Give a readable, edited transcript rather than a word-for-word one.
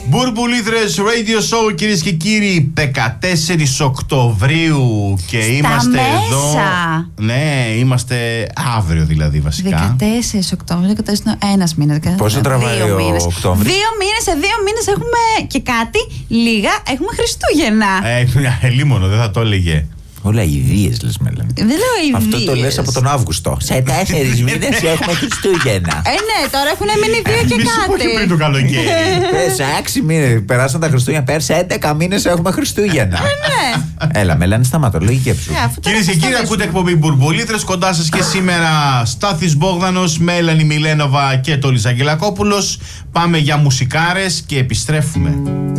Μπουρμπουλήθρες Radio Show, κυρίες και κύριοι, 14 Οκτωβρίου και είμαστε μέσα. εδώ. Ναι, είμαστε αύριο δηλαδή βασικά. 14 Οκτωβρίου, ένας μήνας. Πόσο τραβάει ο Οκτώβρης? 2 μήνες, σε 2 μήνες έχουμε και κάτι, λίγα, έχουμε Χριστούγεννα. Ελίμονο, δεν θα το έλεγε. Όλα ιδίες λες, Μέλανη. Δεν λέω ιδίες. Αυτό το λες από τον Αύγουστο. Σε 4 μήνες έχουμε Χριστούγεννα. Ναι, τώρα έχουν μείνει 2 και Μη σου πω και κάτι. πριν το καλοκαίρι. Σε 6 μήνες περάσαν τα Χριστούγεννα. Πέρσι 11 μήνες έχουμε Χριστούγεννα. Ναι. Έλα, Μέλανη, σταμάτω. Λογική σου. Κυρίες και κύριοι, ακούτε εκπομπή Μπουρμπουλήθρες. Κοντά σας και σήμερα Στάθης Μπόγδανος, Μέλανη Μιλένοβα και Τόλης Αγγελακόπουλος. Πάμε για μουσικάρες και επιστρέφουμε.